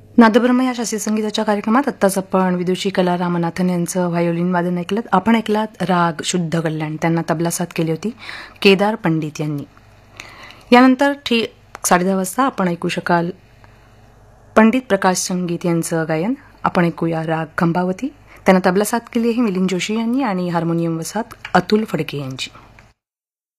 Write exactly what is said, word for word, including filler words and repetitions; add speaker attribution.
Speaker 1: नादब्रह्म या शास्त्रीय संगीताच्या कार्यक्रमात आत्ताच आपण विदुषी कला रामनाथन यांचं व्हायोलिन वादन ऐकलं. आपण ऐकलात राग शुद्ध कल्याण, त्यांना तबला साथ केली होती केदार पंडित यांनी. यानंतर ठीक साडे दहा वाजता आपण ऐकू शकाल पंडित प्रकाश संगीत यांचं गायन. आपण ऐकूया राग खंबावती, त्यांना तबला साथ केली आहे मिलिंद जोशी यांनी आणि हार्मोनियम व साथ अतुल फडके यांची.